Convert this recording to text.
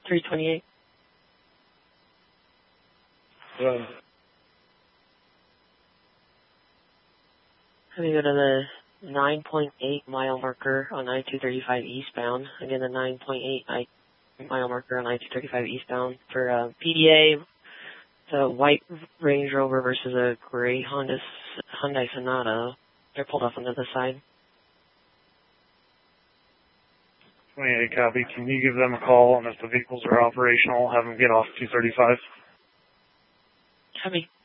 328. Let me go to the 9.8 mile marker on I-235 eastbound. Again, the 9.8 mile marker on I-235 eastbound for PDA. It's a white Range Rover versus a gray Hyundai Sonata. They're pulled off on the other side. 28 copy. Can you give them a call, and if the vehicles are operational, have them get off 235? Copy.